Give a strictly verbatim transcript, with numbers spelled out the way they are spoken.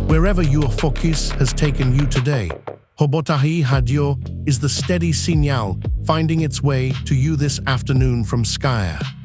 Wherever your focus has taken you today, Hobotahi Hadyo is the steady signal finding its way to you this afternoon from Skya.